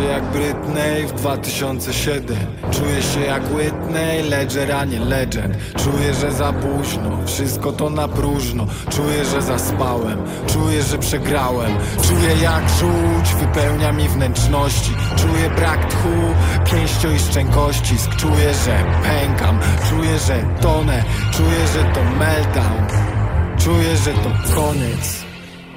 jak Britney w 2007. Czuję się jak Whitney, Ledger, a nie legend. Czuję, że za późno, wszystko to na próżno. Czuję, że zaspałem, czuję, że przegrałem. Czuję jak żółć wypełnia mi wnętrzności. Czuję brak tchu, pięścio i szczękościsk. Czuję, że pękam, czuję, że tonę. Czuję, że to meltdown, czuję, że to koniec.